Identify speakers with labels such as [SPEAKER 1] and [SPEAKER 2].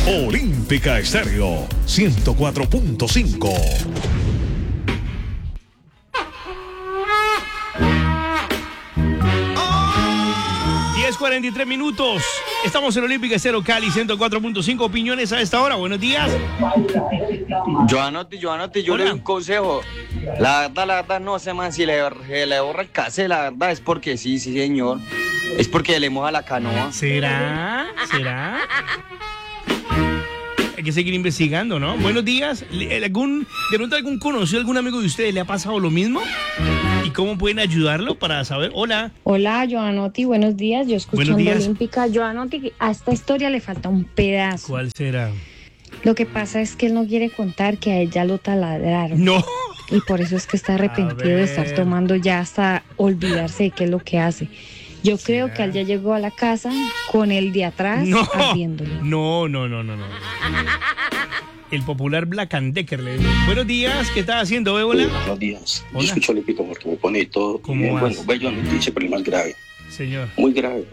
[SPEAKER 1] Olímpica Estéreo 104.5.
[SPEAKER 2] 43 minutos. Estamos en Olímpica Estéreo Cali 104.5. Opiniones a esta hora. Buenos días.
[SPEAKER 3] Joanotti, yo le doy un consejo. La verdad, no sé, man, si le borra el case, la verdad es porque sí, señor. Es porque le moja la canoa.
[SPEAKER 2] ¿Será? Hay que seguir investigando, ¿no? Buenos días. ¿De pronto algún conocido, algún amigo de ustedes le ha pasado lo mismo? ¿Y cómo pueden ayudarlo para saber? Hola.
[SPEAKER 4] Hola, Joanotti, buenos días. Yo escuchando Olímpica. Joanotti, a esta historia le falta un pedazo.
[SPEAKER 2] ¿Cuál será?
[SPEAKER 4] Lo que pasa es que él no quiere contar que a ella lo taladraron.
[SPEAKER 2] No.
[SPEAKER 4] Y por eso es que está arrepentido de estar tomando ya hasta olvidarse de qué es lo que hace. Yo creo que él ya llegó a la casa con el de atrás ardiéndole.
[SPEAKER 2] No. El popular Black and Decker le digo. Buenos días, ¿qué estás haciendo, Ébola?
[SPEAKER 5] Buenos días.
[SPEAKER 2] Hola.
[SPEAKER 5] Yo escucho Olímpico porque me pone todo.
[SPEAKER 2] ¿Cómo vas?
[SPEAKER 5] Bueno, bello noticia, pero más grave.
[SPEAKER 2] Señor.
[SPEAKER 5] Muy grave.